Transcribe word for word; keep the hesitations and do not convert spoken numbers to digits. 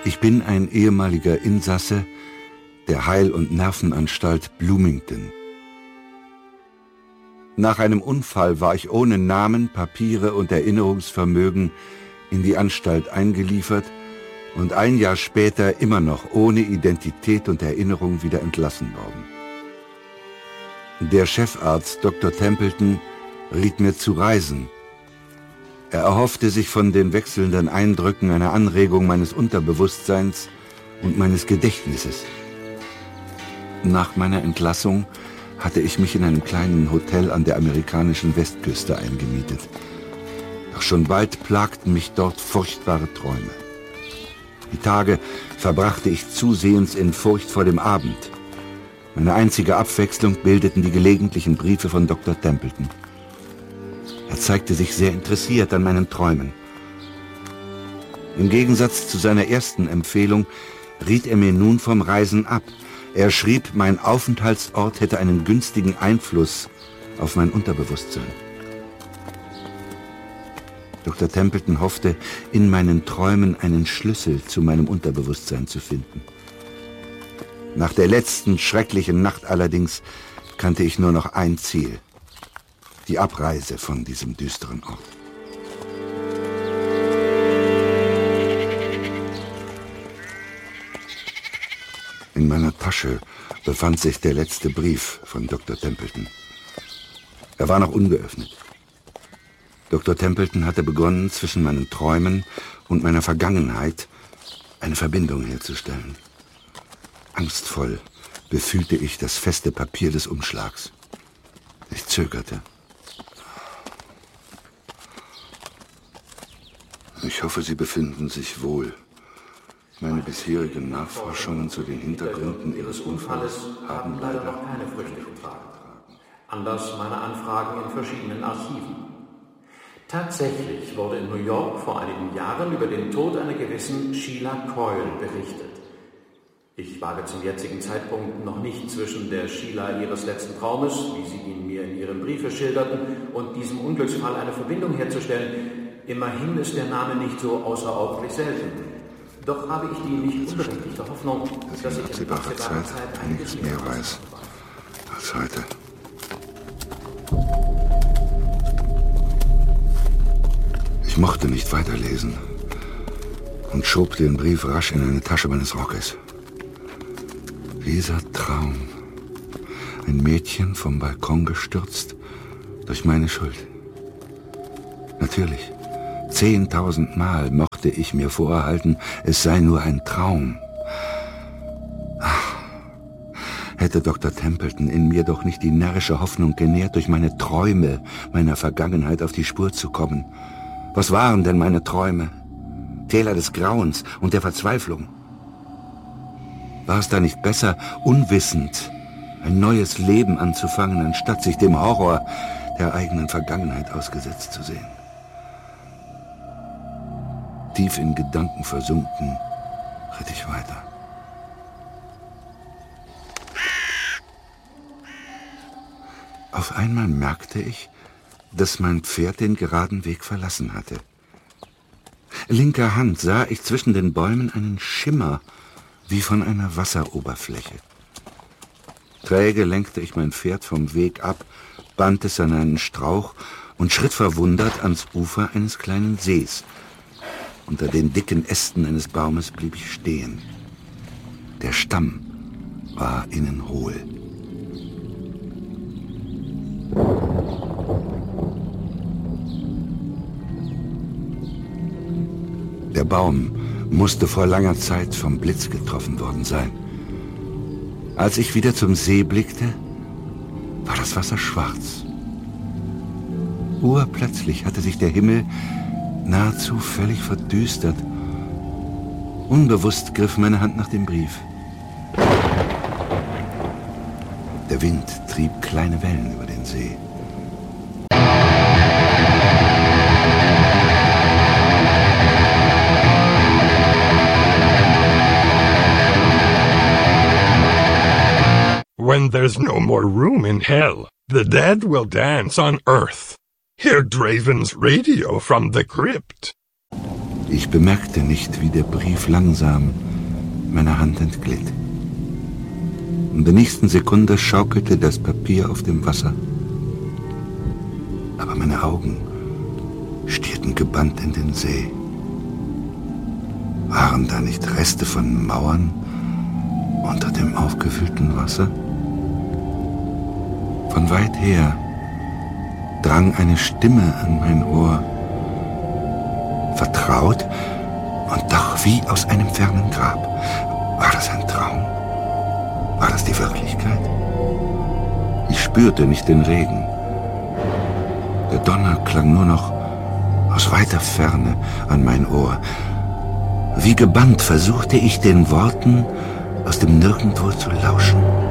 Ich bin ein ehemaliger Insasse der Heil- und Nervenanstalt Bloomington. Nach einem Unfall war ich ohne Namen, Papiere und Erinnerungsvermögen in die Anstalt eingeliefert und ein Jahr später immer noch ohne Identität und Erinnerung wieder entlassen worden. Der Chefarzt Doktor Templeton riet mir zu reisen. Er erhoffte sich von den wechselnden Eindrücken eine Anregung meines Unterbewusstseins und meines Gedächtnisses. Nach meiner Entlassung hatte ich mich in einem kleinen Hotel an der amerikanischen Westküste eingemietet. Doch schon bald plagten mich dort furchtbare Träume. Die Tage verbrachte ich zusehends in Furcht vor dem Abend. Meine einzige Abwechslung bildeten die gelegentlichen Briefe von Doktor Templeton. Er zeigte sich sehr interessiert an meinen Träumen. Im Gegensatz zu seiner ersten Empfehlung riet er mir nun vom Reisen ab. Er schrieb, mein Aufenthaltsort hätte einen günstigen Einfluss auf mein Unterbewusstsein. Doktor Templeton hoffte, in meinen Träumen einen Schlüssel zu meinem Unterbewusstsein zu finden. Nach der letzten schrecklichen Nacht allerdings kannte ich nur noch ein Ziel: die Abreise von diesem düsteren Ort. In meiner Tasche befand sich der letzte Brief von Doktor Templeton. Er war noch ungeöffnet. Doktor Templeton hatte begonnen, zwischen meinen Träumen und meiner Vergangenheit eine Verbindung herzustellen. Angstvoll befühlte ich das feste Papier des Umschlags. Ich zögerte. Ich hoffe, Sie befinden sich wohl. Meine bisherigen Nachforschungen zu den Hintergründen Ihres Unfalls haben leider noch keine Früchte getragen. Anlass meiner Anfragen in verschiedenen Archiven. Tatsächlich wurde in New York vor einigen Jahren über den Tod einer gewissen Sheila Coyle berichtet. Ich wage zum jetzigen Zeitpunkt noch nicht zwischen der Sheila ihres letzten Traumes, wie Sie ihn mir in Ihrem Briefe schilderten, und diesem Unglücksfall eine Verbindung herzustellen. Immerhin ist der Name nicht so außerordentlich selten. Doch habe ich die nicht unberechtigte Hoffnung, dass ich in absehbarer Zeit einiges mehr weiß als heute. Ich mochte nicht weiterlesen und schob den Brief rasch in eine Tasche meines Rockes. Dieser Traum. Ein Mädchen vom Balkon gestürzt durch meine Schuld. Natürlich, zehntausend Mal mochte ich mir vorhalten, es sei nur ein Traum. Ach, hätte Doktor Templeton in mir doch nicht die närrische Hoffnung genährt, durch meine Träume meiner Vergangenheit auf die Spur zu kommen. Was waren denn meine Träume? Täler des Grauens und der Verzweiflung. War es da nicht besser, unwissend ein neues Leben anzufangen, anstatt sich dem Horror der eigenen Vergangenheit ausgesetzt zu sehen? Tief in Gedanken versunken, ritt ich weiter. Auf einmal merkte ich, dass mein Pferd den geraden Weg verlassen hatte. Linker Hand sah ich zwischen den Bäumen einen Schimmer, wie von einer Wasseroberfläche. Träge lenkte ich mein Pferd vom Weg ab, band es an einen Strauch und schritt verwundert ans Ufer eines kleinen Sees. Unter den dicken Ästen eines Baumes blieb ich stehen. Der Stamm war innen hohl. Der Baum musste vor langer Zeit vom Blitz getroffen worden sein. Als ich wieder zum See blickte, war das Wasser schwarz. Urplötzlich hatte sich der Himmel nahezu völlig verdüstert. Unbewusst griff meine Hand nach dem Brief. Der Wind trieb kleine Wellen über den See. When there's no more room in hell, the dead will dance on earth. Hear Draven's radio from the crypt. Ich bemerkte nicht, wie der Brief langsam meiner Hand entglitt. In der nächsten Sekunde schaukelte das Papier auf dem Wasser. Aber meine Augen stierten gebannt in den See. Waren da nicht Reste von Mauern unter dem aufgefüllten Wasser? Von weit her drang eine Stimme an mein Ohr. Vertraut und doch wie aus einem fernen Grab. War das ein Traum? War das die Wirklichkeit? Ich spürte nicht den Regen. Der Donner klang nur noch aus weiter Ferne an mein Ohr. Wie gebannt versuchte ich den Worten aus dem Nirgendwo zu lauschen.